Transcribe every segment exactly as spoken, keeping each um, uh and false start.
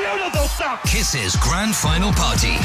beautiful stuff. Kiss's grand final party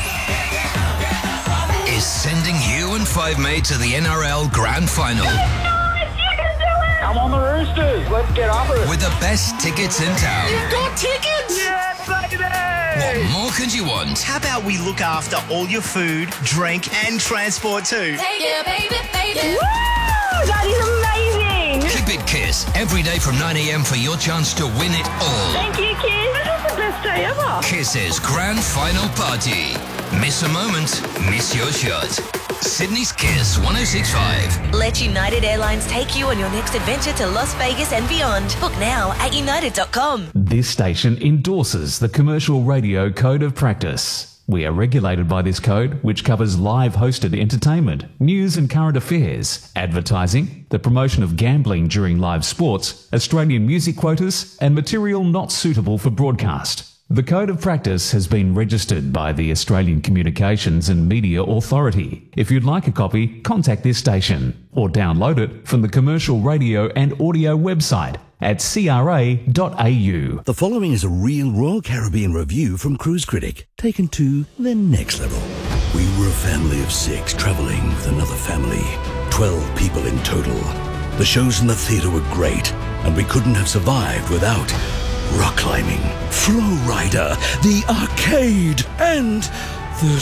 is sending you and Five Mate to the N R L Grand Final. I'm on the Roosters. Let's get after it. With the best tickets in town. You've got tickets? Yeah, baby! What more could you want? How about we look after all your food, drink and transport too? Take it, baby, baby. Woo! That is amazing! Keep it Kiss every day from nine a.m. for your chance to win it all. Thank you, Kiss. This is the best day ever. Kiss's grand final party. Miss a moment, miss your shot. Sydney's Kiss one oh six point five. Let United Airlines take you on your next adventure to Las Vegas and beyond. Book now at united dot com. This station endorses the Commercial Radio Code of Practice. We are regulated by this code, which covers live hosted entertainment, news and current affairs, advertising, the promotion of gambling during live sports, Australian music quotas, and material not suitable for broadcast. The Code of Practice has been registered by the Australian Communications and Media Authority. If you'd like a copy, contact this station or download it from the Commercial Radio and Audio website at c r a dot a u. The following is a real Royal Caribbean review from Cruise Critic, taken to the next level. We were a family of six travelling with another family, twelve people in total. The shows in the theatre were great, and we couldn't have survived without rock climbing, Flow Rider, the arcade, and the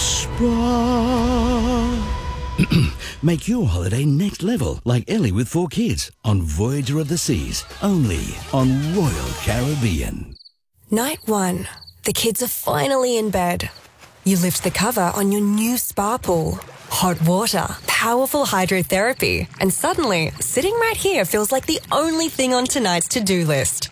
spa. Make your holiday next level, like Ellie with four kids, on Voyager of the Seas, only on Royal Caribbean. Night one. The kids are finally in bed. You lift the cover on your new spa pool. Hot water, powerful hydrotherapy, and suddenly, sitting right here feels like the only thing on tonight's to-do list.